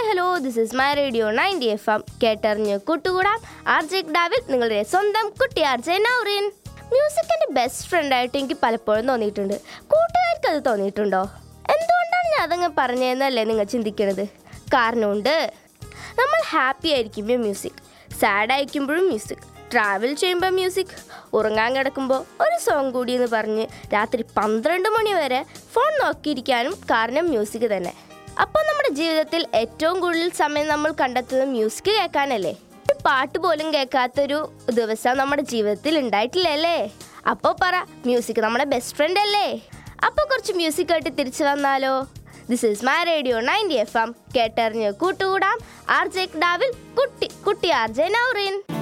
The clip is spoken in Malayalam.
Hello, this is my radio 90 FM. കേട്ടറിഞ്ഞ് കൂട്ടുകൂടാം. ആർജെ ഡാവിൽ നിങ്ങളുടെ സ്വന്തം കുട്ടി ആർജെ നൗറിൻ. മ്യൂസിക് എൻ്റെ ബെസ്റ്റ് ഫ്രണ്ടായിട്ട് എനിക്ക് പലപ്പോഴും തോന്നിയിട്ടുണ്ട്. കൂട്ടുകാർക്ക് അത് തോന്നിയിട്ടുണ്ടോ? എന്തുകൊണ്ടാണ് ഞാൻ അതങ്ങ് പറഞ്ഞതെന്നല്ലേ നിങ്ങൾ ചിന്തിക്കണത്? കാരണമുണ്ട്. നമ്മൾ ഹാപ്പി ആയിരിക്കുമ്പോൾ മ്യൂസിക്, സാഡ് ആയിരിക്കുമ്പോഴും മ്യൂസിക്, ട്രാവൽ ചെയ്യുമ്പോൾ മ്യൂസിക്, ഉറങ്ങാൻ കിടക്കുമ്പോൾ ഒരു സോങ് കൂടി എന്ന് പറഞ്ഞ് രാത്രി 12 മണി വരെ ഫോൺ നോക്കിയിരിക്കാനും കാരണം മ്യൂസിക് തന്നെ. അപ്പോൾ നമ്മുടെ ജീവിതത്തിൽ ഏറ്റവും കൂടുതൽ സമയം നമ്മൾ കണ്ടെത്തുന്നത് മ്യൂസിക് കേൾക്കാനല്ലേ? ഒരു പാട്ട് പോലും കേൾക്കാത്തൊരു ദിവസം നമ്മുടെ ജീവിതത്തിൽ ഉണ്ടായിട്ടില്ലല്ലേ? അപ്പോൾ പറ, മ്യൂസിക് നമ്മുടെ ബെസ്റ്റ് ഫ്രണ്ട് അല്ലേ? അപ്പോൾ കുറച്ച് മ്യൂസിക് കേട്ട് തിരിച്ചു വന്നാലോ? This is my radio 90 FM. കേട്ടറിഞ്ഞ് കൂട്ടുകൂടാം. ആർജെ ഡാവിൽ കുട്ടി ആർജെ നൗറിൻ.